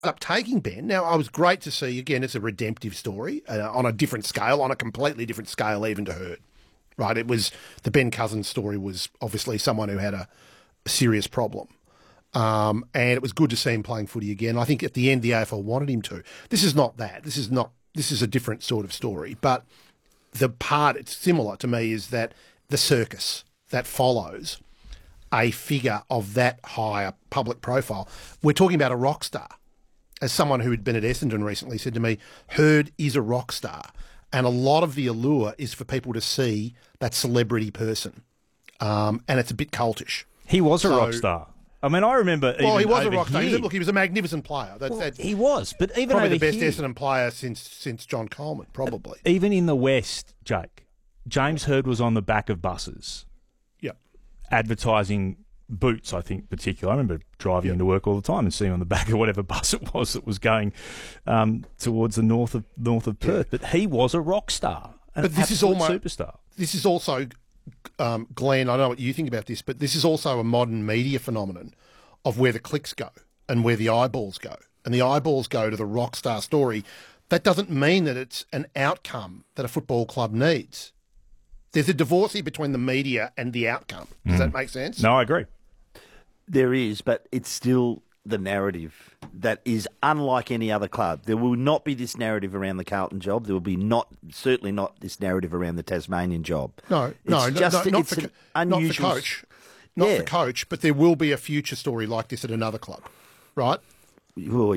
up taking Ben. Now, I was great to see, again, it's a redemptive story on a different scale, on a completely different scale even to Herd, right? It was, the Ben Cousins story was obviously someone who had a serious problem. And it was good to see him playing footy again. I think at the end, the AFL wanted him to. This is not that. This is a different sort of story. But the part, it's similar to me, is that the circus that follows a figure of that higher public profile. We're talking about a rock star. As someone who had been at Essendon recently said to me, Herd is a rock star. And a lot of the allure is for people to see that celebrity person. And it's a bit cultish. He was a rock star. I mean, I remember. Well, he was a rock star. He was a magnificent player. He was, but even probably over the best here, Essendon player since John Coleman, probably. Even in the West, Jake, James Herd was on the back of buses. Yep. Advertising boots, I think, particularly. I remember driving into work all the time and seeing on the back of whatever bus it was that was going towards the north of Perth. But he was a rock star, but this is almost superstar. This is also, Glenn, I know what you think about this, but this is also a modern media phenomenon of where the clicks go and where the eyeballs go. And the eyeballs go to the rock star story. That doesn't mean that it's an outcome that a football club needs. There's a divorce here between the media and the outcome. Does that make sense? No, I agree. There is, but it's still the narrative that is unlike any other club. There will not be this narrative around the Carlton job. There will be certainly not this narrative around the Tasmanian job. Not for coach. Not for coach, but there will be a future story like this at another club, right? Well,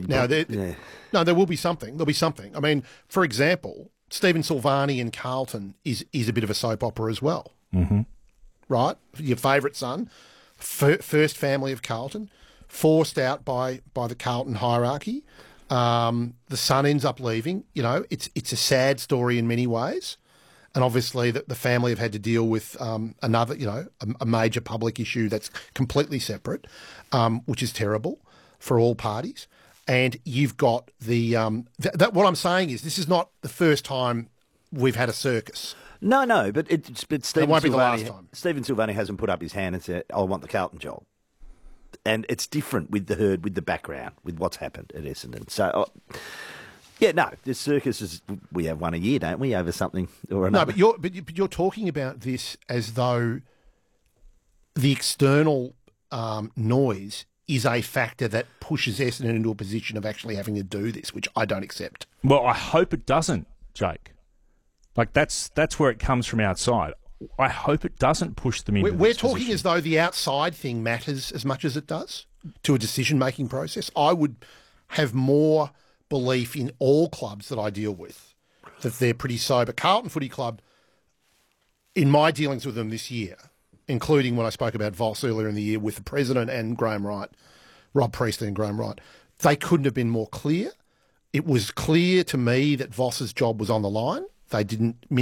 there will be something. There'll be something. I mean, for example, Stephen Silvani in Carlton is a bit of a soap opera as well, right? Your favourite son, first family of Carlton, forced out by the Carlton hierarchy. The son ends up leaving. You know, it's a sad story in many ways. And obviously the family have had to deal with another, a major public issue that's completely separate, which is terrible for all parties. And you've got the what I'm saying is this is not the first time we've had a circus. No, but Stephen won't be the last time. Stephen Silvani hasn't put up his hand and said, "I want the Carlton job," and it's different with the Herd, with the background, with what's happened at Essendon. So. This circus is, we have one a year, don't we, over something or another? No, but you're talking about this as though the external noise is a factor that pushes Essendon into a position of actually having to do this, which I don't accept. Well, I hope it doesn't, Jake. Like, that's where it comes from outside. I hope it doesn't push them into We're talking position. As though the outside thing matters as much as it does to a decision-making process. I would have more belief in all clubs that I deal with, that they're pretty sober. Carlton Footy Club, in my dealings with them this year, including when I spoke about Voss earlier in the year with the president and Graham Wright, Rob Priestley and Graham Wright, they couldn't have been more clear. It was clear to me that Voss's job was on the line. They didn't